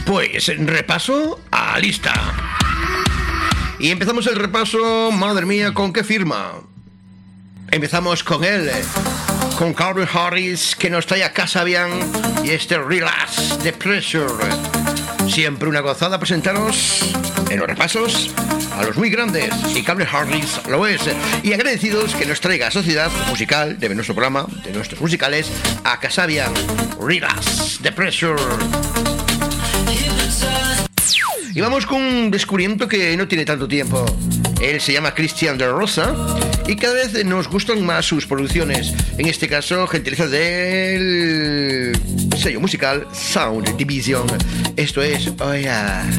Pues repaso a lista. Y empezamos el repaso, madre mía, ¿con qué firma? Empezamos con él, con Calvin Harris, que nos trae a Kasabian y este Relax the Pressure. Siempre una gozada presentaros en los repasos a los muy grandes, y Calvin Harris lo es. Y agradecidos que nos traiga a Sociedad Musical de nuestro programa, de nuestros musicales, a Kasabian, Relax the Pressure. Y vamos con un descubrimiento que no tiene tanto tiempo. Él se llama Cristian de Rosa y cada vez nos gustan más sus producciones. En este caso, gentileza del sello musical Sound Division. Esto es, oh yeah.